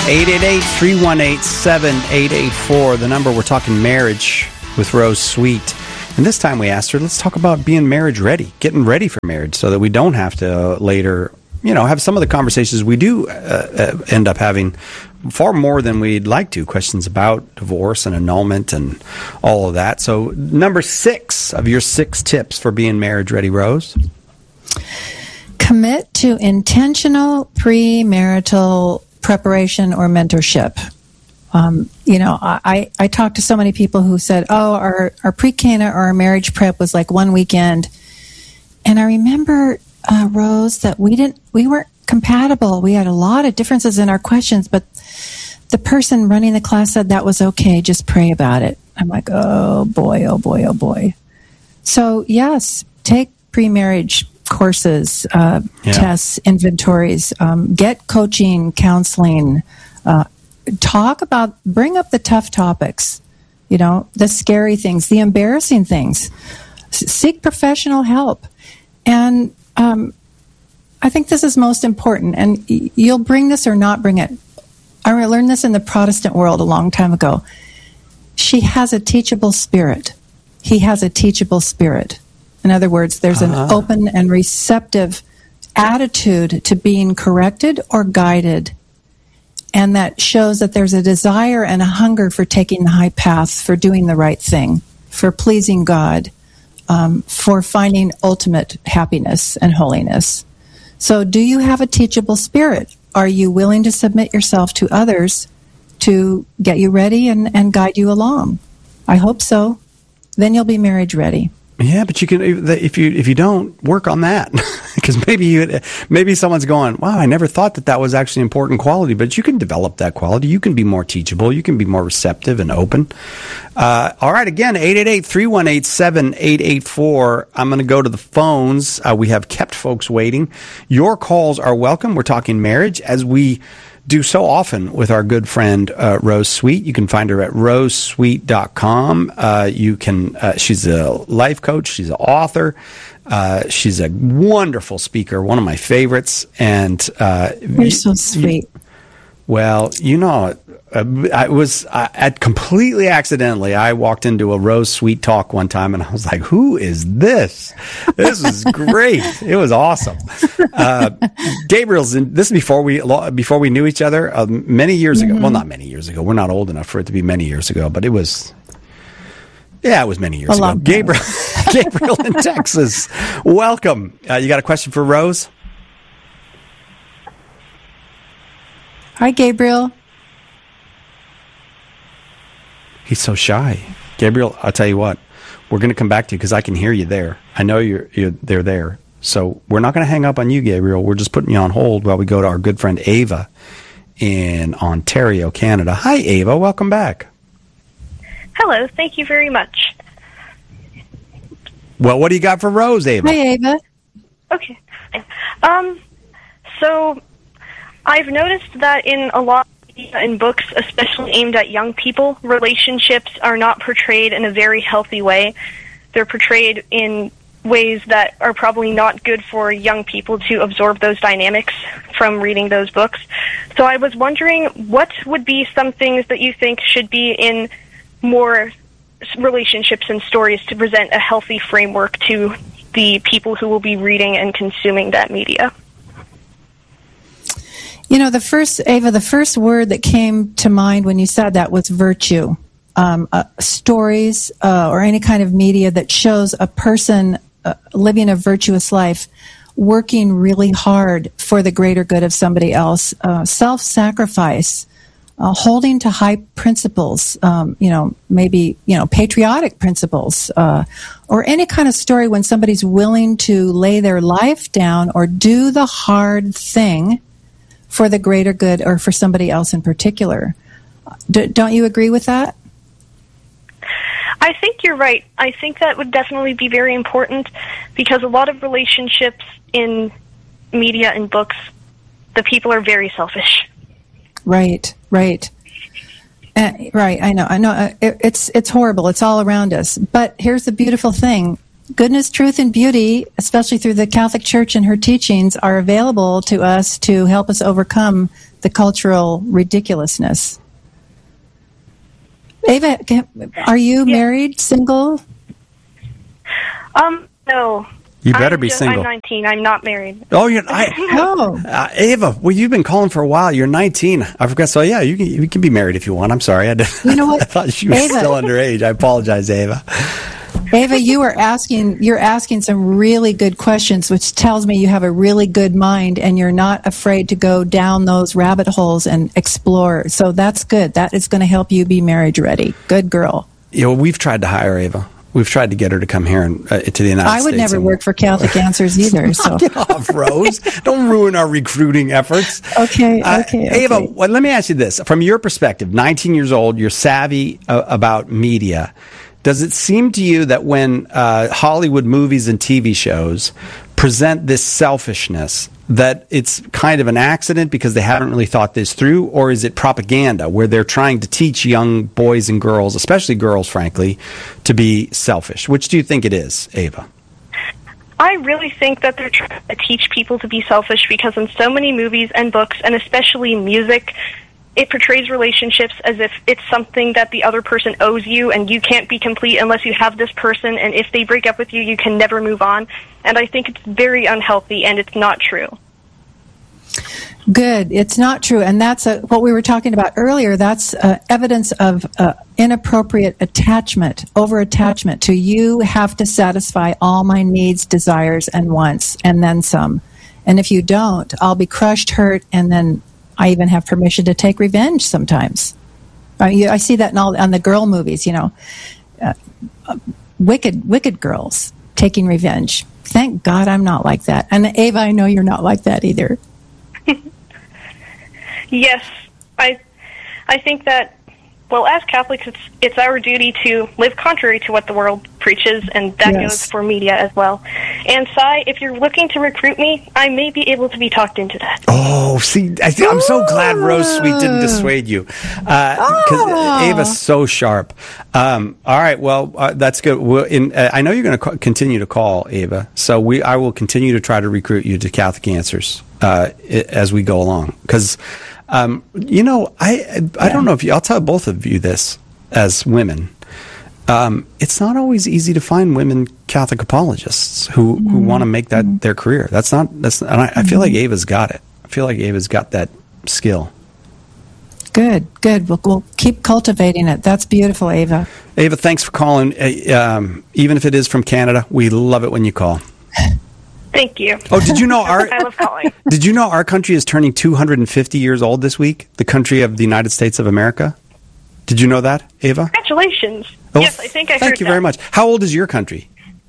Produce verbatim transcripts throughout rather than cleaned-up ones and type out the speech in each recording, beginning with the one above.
eight eight eight, three one eight, seven eight eight four, the number. We're talking marriage with Rose Sweet. And this time we asked her, let's talk about being marriage ready, getting ready for marriage so that we don't have to later, you know, have some of the conversations we do uh, uh, end up having far more than we'd like to. Questions about divorce and annulment and all of that. So number six of your six tips for being marriage ready, Rose. Commit to intentional premarital preparation or mentorship. Um, you know, I, I talked to so many people who said, oh, our, our pre-Cana or our marriage prep was like one weekend. And I remember, uh, Rose, that we didn't, we weren't compatible. We had a lot of differences in our questions, but the person running the class said that was okay. Just pray about it. I'm like, oh boy, oh boy, oh boy. So yes, take pre-marriage courses, uh, yeah. tests, inventories, um, get coaching, counseling, uh, talk about, bring up the tough topics, you know, the scary things, the embarrassing things, S- seek professional help. And, um, I think this is most important, and y- you'll bring this or not bring it. I learned this in the Protestant world a long time ago. She has a teachable spirit. He has a teachable spirit. In other words, there's an uh-huh. open and receptive attitude to being corrected or guided. And that shows that there's a desire and a hunger for taking the high path, for doing the right thing, for pleasing God, um, for finding ultimate happiness and holiness. So do you have a teachable spirit? Are you willing to submit yourself to others to get you ready and, and guide you along? I hope so. Then you'll be marriage ready. Yeah, but you can, if you if you don't, work on that, because maybe you maybe someone's going, wow, I never thought that that was actually an important quality. But you can develop that quality. You can be more teachable. You can be more receptive and open. Uh, all right, again, eight eight eight, three one eight, seven eight eight four. I'm going to go to the phones. Uh, we have kept folks waiting. Your calls are welcome. We're talking marriage, as we do so often with our good friend uh, Rose Sweet. You can find her at rose sweet dot com. Uh, you can. Uh, she's a life coach. She's an author. Uh, she's a wonderful speaker. One of my favorites. And uh, you're so sweet. You, well, you know, uh, I was uh, at completely accidentally. I walked into a Rose Sweet talk one time, and I was like, "Who is this? This is great! It was awesome." Uh, Gabriel's in, this is before we before we knew each other uh, many years mm-hmm. ago. Well, not many years ago. We're not old enough for it to be many years ago, but it was. Yeah, it was many years ago. Gabriel, Gabriel in Texas, welcome. Uh, you got a question for Rose? Hi, Gabriel. He's so shy. Gabriel, I'll tell you what, we're going to come back to you because I can hear you there. I know you're, you're they're there. So we're not going to hang up on you, Gabriel. We're just putting you on hold while we go to our good friend Ava in Ontario, Canada. Hi, Ava. Welcome back. Hello. Thank you very much. Well, what do you got for Rose, Ava? Hi, Ava. Okay. Um, so I've noticed that in a lot in books, especially aimed at young people, relationships are not portrayed in a very healthy way. They're portrayed in ways that are probably not good for young people to absorb those dynamics from reading those books. So I was wondering, what would be some things that you think should be in more relationships and stories to present a healthy framework to the people who will be reading and consuming that media? You know, the first, Ava, the first word that came to mind when you said that was virtue. Um, uh, stories uh, or any kind of media that shows a person uh, living a virtuous life, working really hard for the greater good of somebody else, uh, self-sacrifice, uh, holding to high principles, um, you know, maybe, you know, patriotic principles, uh, or any kind of story when somebody's willing to lay their life down or do the hard thing for the greater good or for somebody else in particular. D- don't you agree with that? I think you're right. I think that would definitely be very important because a lot of relationships in media and books, the people are very selfish. Right, right. Uh, right, I know. I know. Uh, it, it's it's horrible. It's all around us. But here's the beautiful thing. Goodness, truth, and beauty, especially through the Catholic Church and her teachings, are available to us to help us overcome the cultural ridiculousness. Ava, are you Yeah. married, single? Um, no. You better I'm be just- single. I'm nineteen. I'm not married. Oh, you're I, No. uh, Ava. Well, you've been calling for a while. You're nineteen. I forgot. So yeah, you can you can be married if you want. I'm sorry. I, did, You know what? I thought she was Ava. still underage. I apologize, Ava. Ava, you are asking, you're asking some really good questions, which tells me you have a really good mind and you're not afraid to go down those rabbit holes and explore. So that's good. That is going to help you be marriage ready. Good girl. You know, we've tried to hire Ava. We've tried to get her to come here and uh, to the United I States. would never and- work for Catholic Answers either. So Get off, Rose. Don't ruin our recruiting efforts. Okay, Uh, okay, Ava, okay. well, let me ask you this. From your perspective, nineteen years old, you're savvy uh, about media. Does it seem to you that when uh, Hollywood movies and T V shows present this selfishness, that it's kind of an accident because they haven't really thought this through, or is it propaganda where they're trying to teach young boys and girls, especially girls, frankly, to be selfish? Which do you think it is, Ava? I really think that they're trying to teach people to be selfish because in so many movies and books, and especially music, it portrays relationships as if it's something that the other person owes you and you can't be complete unless you have this person, and if they break up with you, you can never move on. And I think it's very unhealthy and it's not true. good. It's not true. And that's a, what we were talking about earlier. That's uh, evidence of uh, inappropriate attachment, over attachment to you have to satisfy all my needs, desires, and wants, and then some. And if you don't, I'll be crushed, hurt, and then I even have permission to take revenge sometimes. Uh, you, I see that in all on the girl movies, you know, uh, uh, wicked, wicked girls taking revenge. Thank God I'm not like that. And Ava, I know you're not like that either. Yes, I I think that, well, as Catholics, it's it's our duty to live contrary to what the world preaches, and that Yes. goes for media as well. And Sai, if you're looking to recruit me, I may be able to be talked into that. Oh, see, I, I'm so glad Rose Sweet didn't dissuade you, because Oh. Ava's so sharp. Um, all right, well, uh, that's good. We'll, in, uh, I know you're going to co- continue to call, Ava, so we I will continue to try to recruit you to Catholic Answers uh, i- as we go along. Because, um, you know, I I don't know if you, I'll tell both of you this as women. Um, it's not always easy to find women Catholic apologists who, who want to make that their career. That's not, that's, and I, I feel like Ava's got it. I feel like Ava's got that skill. Good, good. We'll, we'll keep cultivating it. That's beautiful, Ava. Ava, thanks for calling. Uh, um, even if it is from Canada, we love it when you call. Thank you. Oh, did you know our I love calling. did you know our country is turning two hundred fifty years old this week? The country of the United States of America. Did you know that, Ava? Congratulations. Oh, yes, I think I Thank heard you that. very much. How old is your country?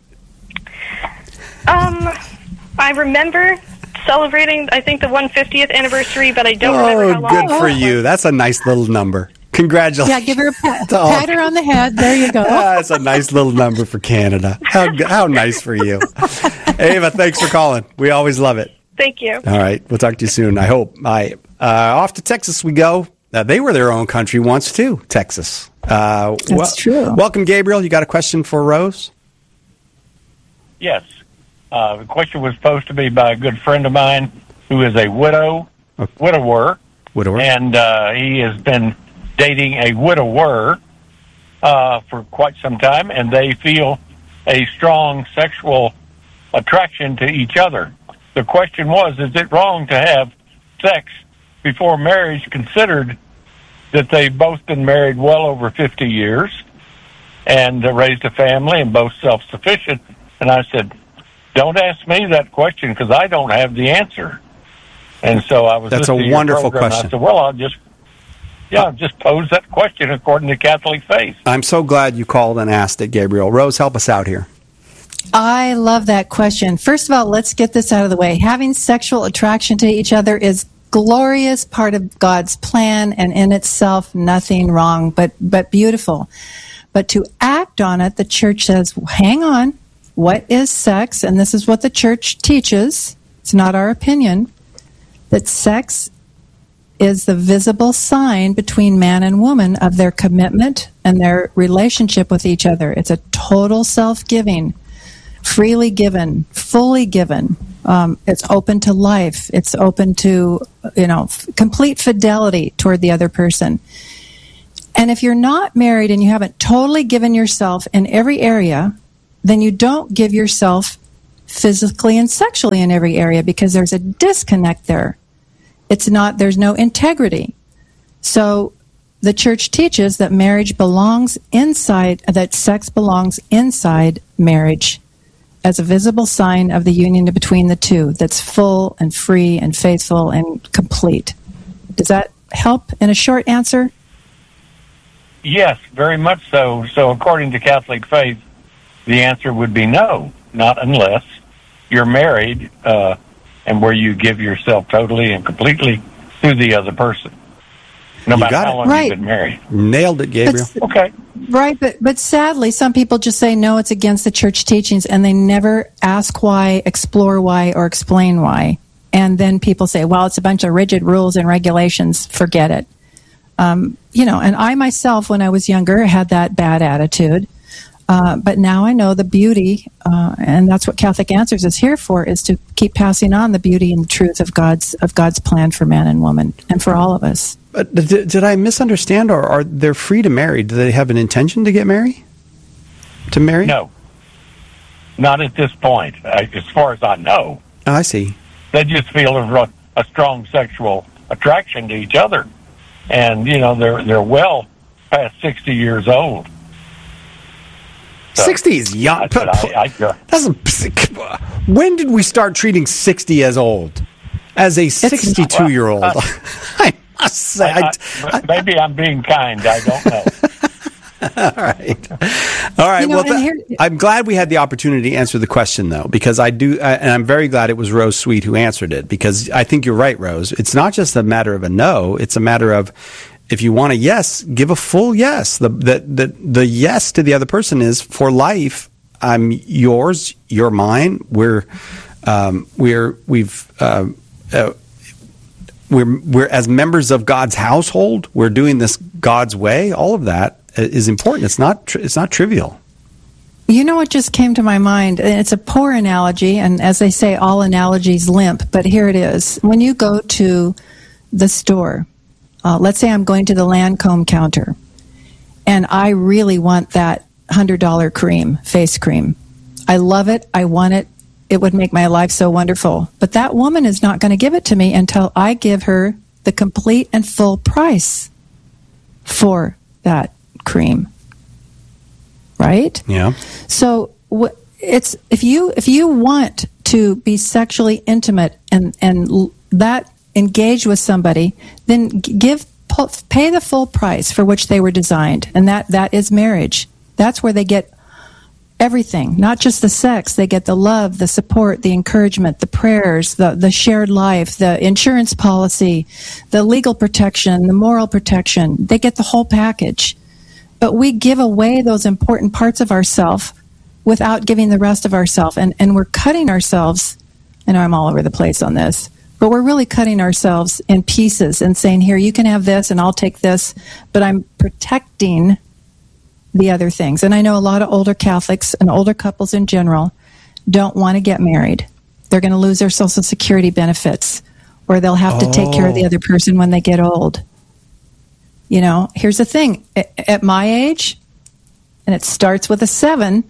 Um, I remember celebrating, I think, the one hundred fiftieth anniversary, but I don't remember how Oh, long. good for you. That's a nice little number. Congratulations. Yeah, give her a pat, Oh. pat her on the head. There you go. Ah, that's a nice little number for Canada. How how nice for you, Ava. Thanks for calling. We always love it. Thank you. All right, we'll talk to you soon. I hope. I uh, off to Texas we go. Uh, they were their own country once too. Texas. Uh, That's true. Welcome, Gabriel. You got a question for Rose? Yes. Uh, the question was posed to me by a good friend of mine who is a widow, Okay. widower, Widower. and uh, he has been dating a widower uh, for quite some time, and they feel a strong sexual attraction to each other. The question was, is it wrong to have sex before marriage, considered that they've both been married well over fifty years and uh, raised a family and both self-sufficient? And I said, don't ask me that question because I don't have the answer. And so I was That's a listening to your wonderful program, and question. I said, well, I'll just, yeah, I'll just pose that question according to Catholic faith. I'm so glad you called and asked it, Gabriel. Rose, help us out here. I love that question. First of all, let's get this out of the way. Having sexual attraction to each other is glorious part of God's plan, and in itself nothing wrong, but but beautiful. But to act on it, the church says, hang on, what is sex? And this is what the church teaches. It's not our opinion. That sex is the visible sign between man and woman of their commitment and their relationship with each other. It's a total self-giving, freely given, fully given Um, it's open to life. It's open to, you know, f- complete fidelity toward the other person. And if you're not married and you haven't totally given yourself in every area, then you don't give yourself physically and sexually in every area, because there's a disconnect there. It's not, there's no integrity. So the church teaches that marriage belongs inside, that sex belongs inside marriage as a visible sign of the union between the two that's full and free and faithful and complete. Does that help in a short answer? Yes, very much so. So according to Catholic faith, the answer would be no, not unless you're married uh, and where you give yourself totally and completely to the other person, no You matter got how it. long Right. you've been married. Nailed it, Gabriel. That's- Okay. Right, but but sadly, some people just say no, it's against the church teachings, and they never ask why, explore why, or explain why. And then people say, well, it's a bunch of rigid rules and regulations, forget it. Um, you know, and I myself, when I was younger, had that bad attitude. Uh, but now I know the beauty, uh, and that's what Catholic Answers is here for, is to keep passing on the beauty and the truth of God's of God's plan for man and woman, and for all of us. But did, did I misunderstand, or are they free to marry? Do they have an intention to get married? To marry? No, not at this point. I, as far as I know, Oh, I see. they just feel a, a strong sexual attraction to each other, and you know they're they're well past sixty years old. So, sixty is young. I, I, I, Doesn't, when did we start treating sixty as old? As a sixty-two-year-old? Well, uh, I must say. I, I, maybe I'm being kind. I don't know. all right. All right. You know, well, and th- here- I'm glad we had the opportunity to answer the question, though, because I do, uh, and I'm very glad it was Rose Sweet who answered it, because I think you're right, Rose. It's not just a matter of a no. It's a matter of, if you want a yes, give a full yes. The, the, the, the yes to the other person is for life. I'm yours. You're mine. We're, um, we're, we've, uh, uh, we're, we're as members of God's household. We're doing this God's way. All of that is important. It's not, tri- it's not trivial. You know what just came to my mind? And it's a poor analogy, and as they say, all analogies limp, but here it is. When you go to the store, uh, let's say I'm going to the Lancome counter, and I really want that one hundred dollars cream, face cream. I love it. I want it. It would make my life so wonderful. But that woman is not going to give it to me until I give her the complete and full price for that cream. Right? Yeah. So wh- it's if you if you want to be sexually intimate and and l- that engage with somebody, then g- give pu- pay the full price for which they were designed, and that that is marriage. That's where they get everything, not just the sex. They get the love, the support, the encouragement, the prayers, the the shared life, the insurance policy, the legal protection, the moral protection. They get the whole package. But we give away those important parts of ourselves without giving the rest of ourselves. And, and we're cutting ourselves, I know I'm all over the place on this, but we're really cutting ourselves in pieces and saying, here, you can have this and I'll take this, but I'm protecting the other things. And I know a lot of older Catholics and older couples in general don't want to get married. They're going to lose their Social Security benefits, or they'll have to take care of the other person when they get old. You know, here's the thing. At my age, and it starts with a seven,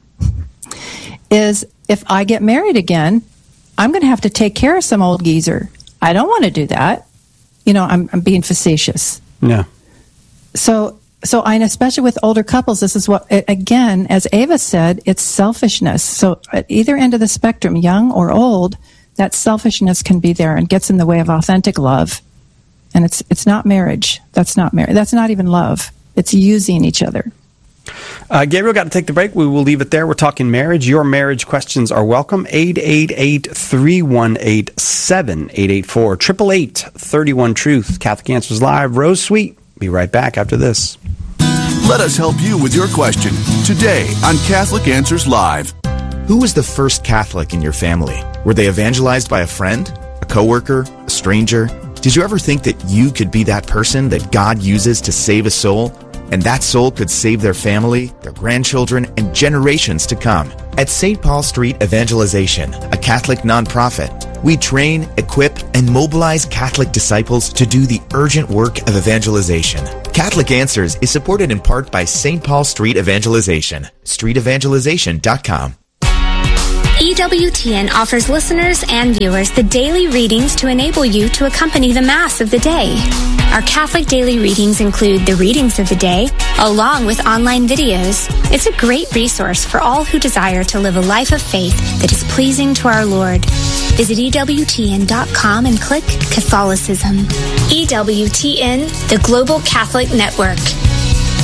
is if I get married again, I'm going to have to take care of some old geezer. I don't want to do that. You know, I'm, I'm being facetious. Yeah. So, so I, and especially with older couples, this is what, again, as Ava said, it's selfishness. So at either end of the spectrum, young or old, that selfishness can be there and gets in the way of authentic love. And it's it's not marriage. That's not marriage. That's not even love. It's using each other. Uh, Gabriel, got to take the break. We will leave it there. We're talking marriage. Your marriage questions are welcome. eight eight eight, three one eight, seven eight eight four. eight eight eight, three one, truth. Catholic Answers Live. Rose Sweet. Be right back after this. Let us help you with your question today on Catholic Answers Live. Who was the first Catholic in your family? Were they evangelized by a friend, a coworker, a stranger? Did you ever think that you could be that person that God uses to save a soul? and that soul could save their family, their grandchildren, and generations to come. At Saint Paul Street Evangelization, a Catholic nonprofit, we train, equip, and mobilize Catholic disciples to do the urgent work of evangelization. Catholic Answers is supported in part by Saint Paul Street Evangelization, street evangelization dot com. E W T N offers listeners and viewers the daily readings to enable you to accompany the Mass of the day. Our Catholic daily readings include the readings of the day, along with online videos. It's a great resource for all who desire to live a life of faith that is pleasing to our Lord. Visit E W T N dot com and click Catholicism. E W T N, the Global Catholic Network.